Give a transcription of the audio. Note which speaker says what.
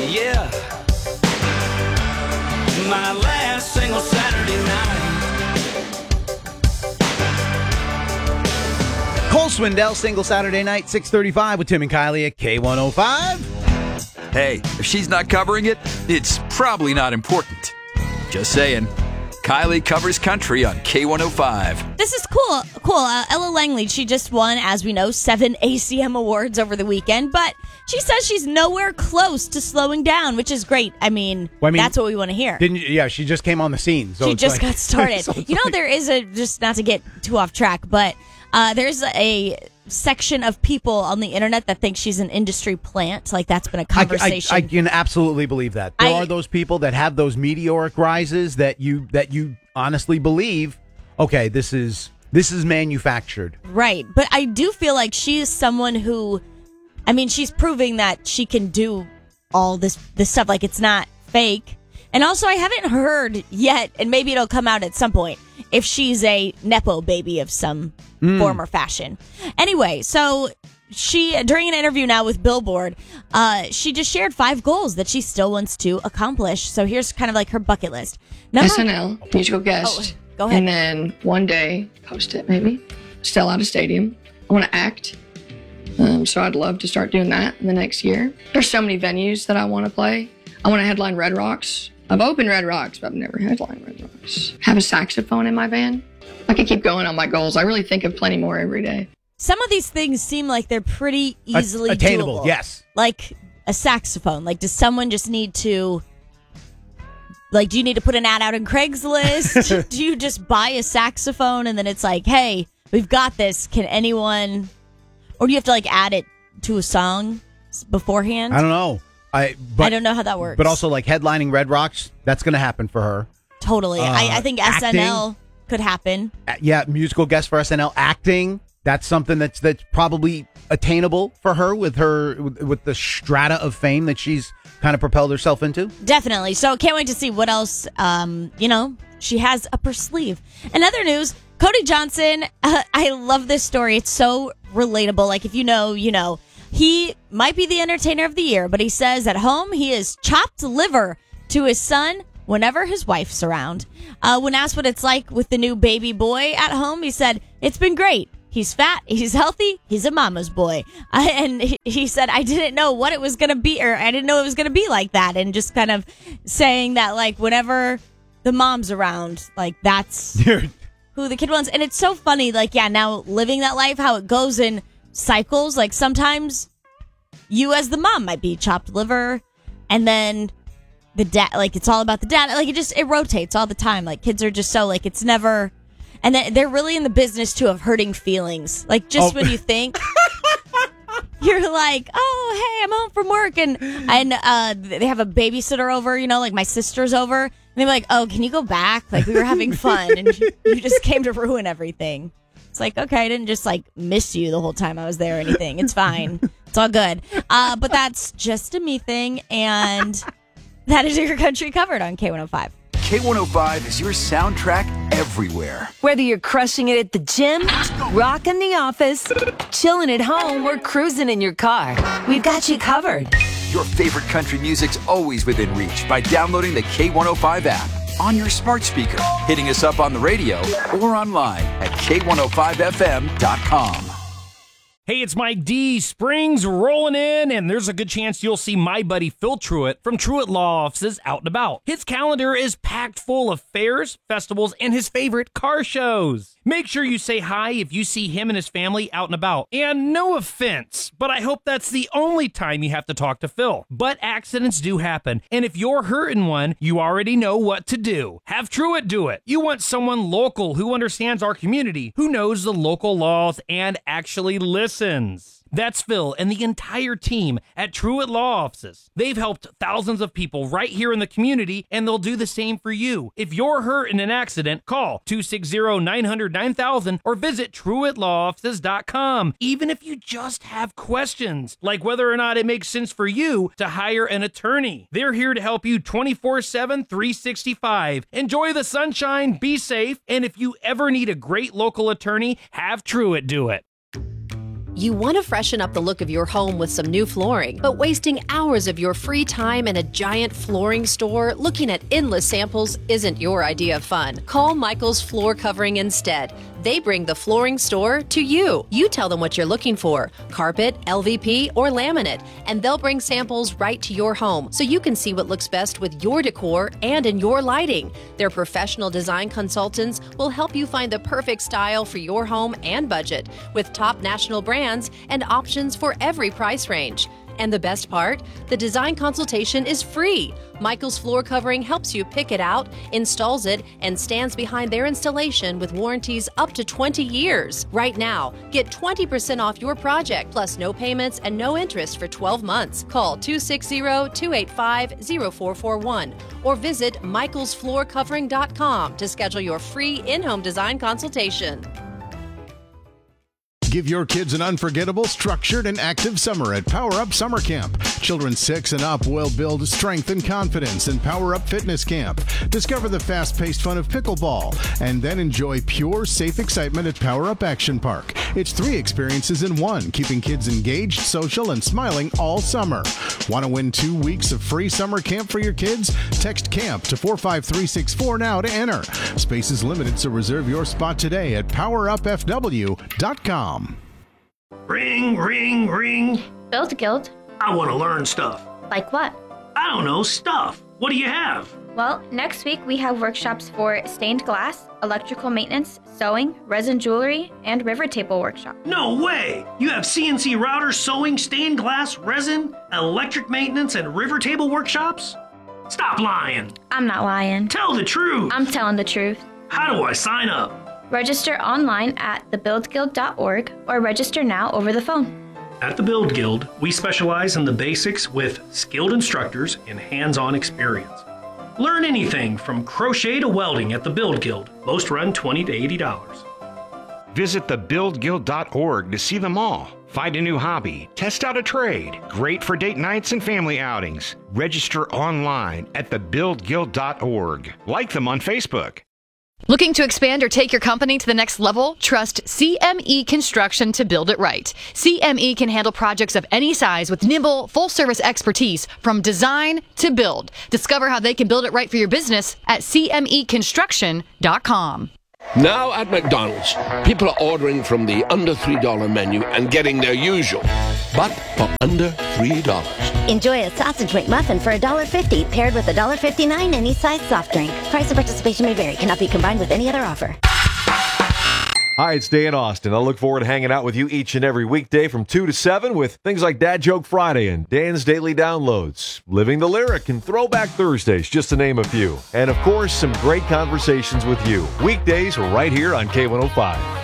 Speaker 1: Yeah. My last single Saturday night.
Speaker 2: Cole Swindell, single Saturday night, 6:35 with Tim and Kylie at K105.
Speaker 3: Hey, if she's not covering it, it's probably not important. Just saying. Kylie covers country on K105.
Speaker 4: This is cool. Ella Langley, she just won, as we know, 7 ACM awards over the weekend, but she says she's nowhere close to slowing down, which is great. I mean that's what we want to hear.
Speaker 2: She just came on the scene. So
Speaker 4: she just got started. So there is just not to get too off track, but there's a section of people on the internet that think she's an industry plant. Like, that's been a conversation.
Speaker 2: I can absolutely believe that. There are those people that have those meteoric rises that you honestly believe, okay, this is manufactured.
Speaker 4: Right. But I do feel like she is someone who, I mean, she's proving that she can do all this stuff. Like, it's not fake. And also, I haven't heard yet, and maybe it'll come out at some point, if she's a Nepo baby of some form or fashion. Anyway, so she, during an interview now with Billboard, she just shared 5 goals that she still wants to accomplish. So here's kind of like her bucket list.
Speaker 5: SNL, musical guest.
Speaker 4: Go ahead.
Speaker 5: And then one day, host it maybe, sell out a stadium. I want to act. So I'd love to start doing that in the next year. There's so many venues that I want to play. I want to headline Red Rocks. I've opened Red Rocks, but I've never headlined Red Rocks. Have a saxophone in my band. I could keep going on my goals. I really think of plenty more every day.
Speaker 4: Some of these things seem like they're pretty easily
Speaker 2: attainable.
Speaker 4: doable.
Speaker 2: Yes.
Speaker 4: Like a saxophone. Like, does someone just need to, like, do you need to put an ad out on Craigslist? Do you just buy a saxophone and then it's like, hey, we've got this. Can anyone, or do you have to like add it to a song beforehand?
Speaker 2: I don't know. I
Speaker 4: don't know how that works.
Speaker 2: But also, like, headlining Red Rocks, that's going to happen for her.
Speaker 4: Totally. I think
Speaker 2: acting,
Speaker 4: SNL could happen.
Speaker 2: Yeah, musical guest for SNL. Acting, that's something that's probably attainable for her with the strata of fame that she's kind of propelled herself into.
Speaker 4: Definitely. So can't wait to see what else, she has up her sleeve. In other news, Cody Johnson, I love this story. It's so relatable. Like, if you know, you know. He might be the entertainer of the year, but he says at home he is chopped liver to his son whenever his wife's around. When asked what it's like with the new baby boy at home, he said, "It's been great. He's fat, he's healthy, he's a mama's boy." And he said, "I didn't know what it was going to be, or I didn't know it was going to be like that." And just kind of saying that, like, whenever the mom's around, like, that's who the kid wants. And it's so funny, like, yeah, now living that life, how it goes in cycles. Like, sometimes you as the mom might be chopped liver, and then the dad, like, it's all about the dad. Like, it rotates all the time. Like, kids are just so, like, it's never, and they're really in the business too of hurting feelings. Like, just when you think you're like, oh, hey, I'm home from work, and they have a babysitter over, like my sister's over, and they're like, oh, can you go back? Like, we were having fun, and you just came to ruin everything. It's like, okay, I didn't just, like, miss you the whole time I was there or anything. It's fine. It's all good. But that's just a me thing, and that is your country covered on K105.
Speaker 3: K105 is your soundtrack everywhere.
Speaker 6: Whether you're crushing it at the gym, rocking the office, chilling at home, or cruising in your car, we've got you covered.
Speaker 3: Your favorite country music's always within reach by downloading the K105 app on your smart speaker, hitting us up on the radio, or online at K105FM.com.
Speaker 7: Hey, it's Mike D. Spring's rolling in, and there's a good chance you'll see my buddy Phil Truitt from Truitt Law Offices out and about. His calendar is packed full of fairs, festivals, and his favorite car shows. Make sure you say hi if you see him and his family out and about. And no offense, but I hope that's the only time you have to talk to Phil. But accidents do happen, and if you're hurting one, you already know what to do. Have Truitt do it. You want someone local who understands our community, who knows the local laws, and actually listens. That's Phil and the entire team at Truitt Law Offices. They've helped thousands of people right here in the community, and they'll do the same for you. If you're hurt in an accident, call 260-900-9000 or visit TruittLawOffices.com. Even if you just have questions, like whether or not it makes sense for you to hire an attorney. They're here to help you 24/7, 365. Enjoy the sunshine, be safe, and if you ever need a great local attorney, have Truitt do it.
Speaker 8: You want to freshen up the look of your home with some new flooring, but wasting hours of your free time in a giant flooring store looking at endless samples isn't your idea of fun. Call Michael's Floor Covering instead. They bring the flooring store to you. You tell them what you're looking for, carpet, LVP, or laminate, and they'll bring samples right to your home so you can see what looks best with your decor and in your lighting. Their professional design consultants will help you find the perfect style for your home and budget with top national brands and options for every price range. And the best part? The design consultation is free. Michael's Floor Covering helps you pick it out, installs it, and stands behind their installation with warranties up to 20 years. Right now, get 20% off your project, plus no payments and no interest for 12 months. Call 260-285-0441 or visit michaelsfloorcovering.com to schedule your free in-home design consultation.
Speaker 9: Give your kids an unforgettable, structured, and active summer at Power Up Summer Camp. Children 6 and up will build strength and confidence in Power Up Fitness Camp. Discover the fast-paced fun of pickleball, and then enjoy pure, safe excitement at Power Up Action Park. It's 3 experiences in one, keeping kids engaged, social, and smiling all summer. Want to win 2 weeks of free summer camp for your kids? Text CAMP to 45364 now to enter. Space is limited, so reserve your spot today at powerupfw.com.
Speaker 10: Ring, ring, ring.
Speaker 11: Build Guild.
Speaker 10: I want to learn stuff.
Speaker 11: Like what?
Speaker 10: I don't know, stuff. What do you have?
Speaker 11: Well, next week we have workshops for stained glass, electrical maintenance, sewing, resin jewelry, and river table workshop.
Speaker 10: No way! You have CNC router, sewing, stained glass, resin, electric maintenance, and river table workshops? Stop lying.
Speaker 11: I'm not lying.
Speaker 10: Tell the truth.
Speaker 11: I'm telling the truth.
Speaker 10: How do I sign up?
Speaker 11: Register online at thebuildguild.org or register now over the phone.
Speaker 10: At the Build Guild, we specialize in the basics with skilled instructors and hands-on experience. Learn anything from crochet to welding at the Build Guild. Most run $20 to $80.
Speaker 12: Visit thebuildguild.org to see them all. Find a new hobby, test out a trade. Great for date nights and family outings. Register online at thebuildguild.org. Like them on Facebook.
Speaker 13: Looking to expand or take your company to the next level? Trust CME Construction to build it right. CME can handle projects of any size with nimble, full-service expertise from design to build. Discover how they can build it right for your business at CMEconstruction.com.
Speaker 14: Now at McDonald's, people are ordering from the under $3 menu and getting their usual, but for under $3.
Speaker 15: Enjoy a sausage McMuffin for $1.50, paired with $1.59 any size soft drink. Price of participation may vary. Cannot be combined with any other offer.
Speaker 16: Hi, it's Dan Austin. I look forward to hanging out with you each and every weekday from 2 to 7 with things like Dad Joke Friday and Dan's Daily Downloads, Living the Lyric, and Throwback Thursdays, just to name a few. And, of course, some great conversations with you. Weekdays right here on K105.